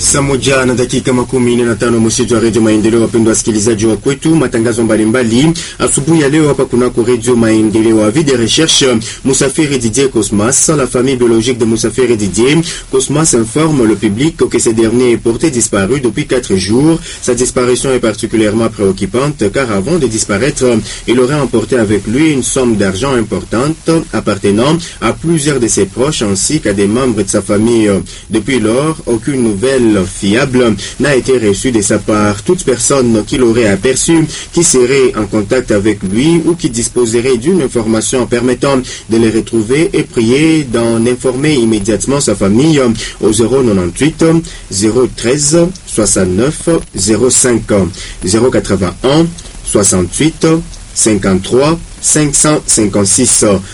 Saa moja na dakika 15 msitu wa Radio Maendeleo. Wapendwa wasikilizaji wa kwetu, matangazo mbalimbali asubuhi ya leo hapa kunako Radio Maendeleo. Avis de recherche, Moussafiri Didier Cosmas, la famille biologique de Moussafiri Didier Cosmas informe le public que ce dernier est porté disparu depuis 4 jours. Sa disparition est particulièrement préoccupante car avant de disparaître, il aurait emporté avec lui une somme d'argent importante appartenant à plusieurs de ses proches ainsi qu'à des membres de sa famille. Depuis lors, aucune nouvelle fiable n'a été reçue de sa part. Toute personne qui l'aurait aperçu, qui serait en contact avec lui ou qui disposerait d'une information permettant de le retrouver est prié d'en informer immédiatement sa famille au 098 013 69 05 081 68 53 556.